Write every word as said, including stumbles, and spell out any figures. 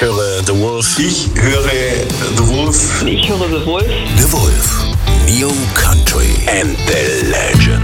höre The Wolf. Ich höre The Wolf. Ich höre The Wolf. The Wolf. New Country and the Legend.